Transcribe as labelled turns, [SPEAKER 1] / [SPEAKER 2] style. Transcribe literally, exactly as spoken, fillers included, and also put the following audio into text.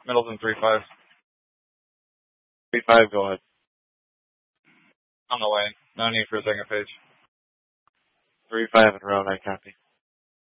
[SPEAKER 1] Middleton three five.
[SPEAKER 2] three five, go ahead.
[SPEAKER 1] On the way. No need for a second page.
[SPEAKER 2] three five and road, I copy.